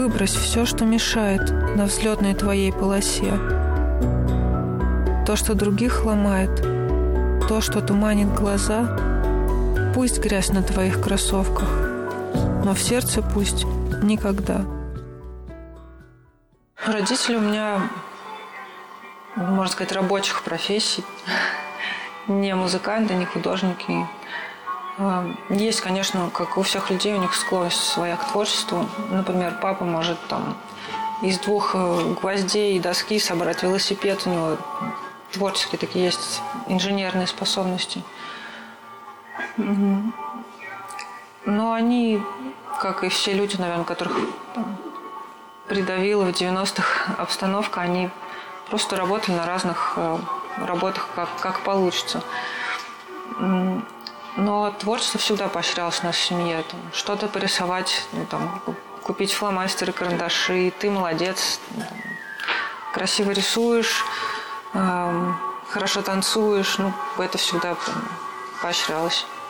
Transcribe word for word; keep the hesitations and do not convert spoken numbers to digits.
Выбрось все, что мешает на взлетной твоей полосе. То, что других ломает, то, что туманит глаза. Пусть грязь на твоих кроссовках, но в сердце пусть никогда. Родители у меня, можно сказать, рабочих профессий. Не музыканты, не художники. Есть, конечно, как у всех людей, у них склонность своя к творчеству. Например, папа может там из двух гвоздей и доски собрать велосипед. У него творческие такие есть инженерные способности. Но они, как и все люди, наверное, которых там придавила в девяностых обстановка, они просто работали на разных работах, как, как получится. Но творчество всегда поощрялось в нашей семье. Там, что-то порисовать, ну, там, купить фломастеры, карандаши. Ты молодец, там, красиво рисуешь, э, хорошо танцуешь. Ну, это всегда там поощрялось.